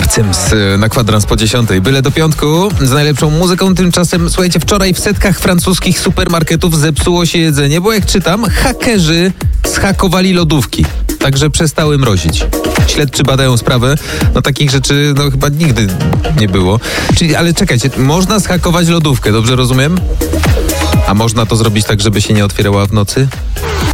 Cyms na kwadrans po 10. Byle do piątku z najlepszą muzyką. Tymczasem, słuchajcie, wczoraj w setkach francuskich supermarketów zepsuło się jedzenie, bo jak czytam, hakerzy zhakowali lodówki. Także przestały mrozić. Śledczy badają sprawę. No takich rzeczy chyba nigdy nie było. Ale czekajcie, można zhakować lodówkę, dobrze rozumiem? A można to zrobić tak, żeby się nie otwierała w nocy?